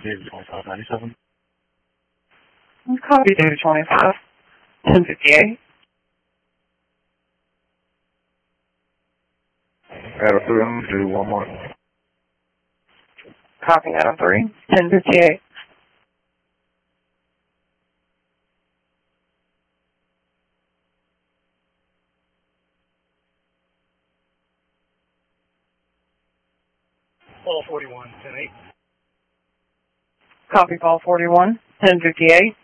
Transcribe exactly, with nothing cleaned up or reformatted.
David twenty-five ninety-seven. Copy David twenty-five, ten fifty-eight. Adam three, I'm going to do one more. Copy Adam three, ten fifty-eight. Paul forty-one, ten eight. Copy Paul forty-one, ten fifty-eight.